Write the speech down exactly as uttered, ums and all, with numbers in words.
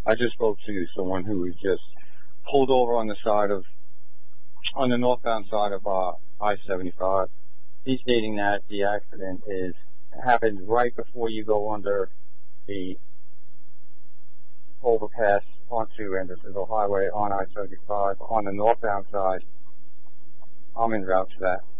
I just spoke to someone who was just pulled over on the side of, on the northbound side of uh, I seventy-five. He's stating that the accident is happened right before you go under the overpass onto Andersonville Highway on I seventy-five on the northbound side. I'm in route to that.